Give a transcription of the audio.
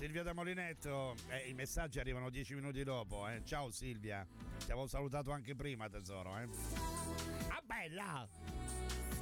Silvia da Molinetto, i messaggi arrivano 10 minuti dopo, Ciao Silvia, ti avevo salutato anche prima tesoro, Ah bella!